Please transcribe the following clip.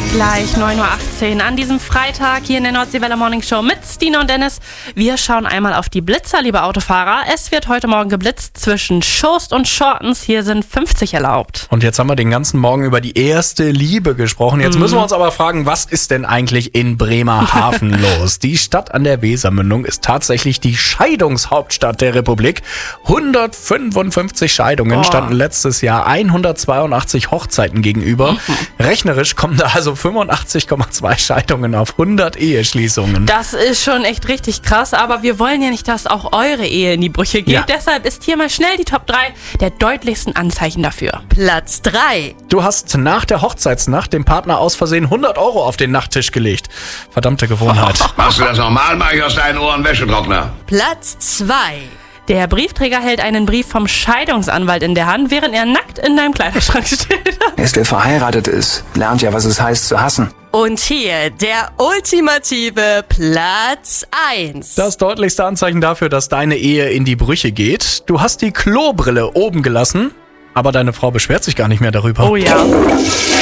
Gleich 9.18 Uhr an diesem Freitag hier in der Nordseewelle Morning Show mit Stine und Dennis. Wir schauen einmal auf die Blitzer, liebe Autofahrer. Es wird heute Morgen geblitzt zwischen Soest und Schortens. Hier sind 50 erlaubt. Und jetzt haben wir den ganzen Morgen über die erste Liebe gesprochen. Jetzt müssen wir uns aber fragen, was ist denn eigentlich in Bremerhaven los? Die Stadt an der Wesermündung ist tatsächlich die Scheidungshauptstadt der Republik. 155 Scheidungen standen letztes Jahr 182 Hochzeiten gegenüber. Rechnerisch kommen da also 85,2 Scheidungen auf 100 Eheschließungen. Das ist schon echt richtig krass, aber wir wollen ja nicht, dass auch eure Ehe in die Brüche geht. Ja. Deshalb ist hier mal schnell die Top 3 der deutlichsten Anzeichen dafür. Platz 3. Du hast nach der Hochzeitsnacht dem Partner aus Versehen 100 € auf den Nachttisch gelegt. Verdammte Gewohnheit. Machst du das normal, mach ich aus deinen Ohren Wäschetrockner. Platz 2. Der Briefträger hält einen Brief vom Scheidungsanwalt in der Hand, während er nackt in deinem Kleiderschrank steht. Erst wer verheiratet ist, lernt ja, was es heißt zu hassen. Und hier der ultimative Platz 1. Das deutlichste Anzeichen dafür, dass deine Ehe in die Brüche geht. Du hast die Klobrille oben gelassen, aber deine Frau beschwert sich gar nicht mehr darüber. Oh ja.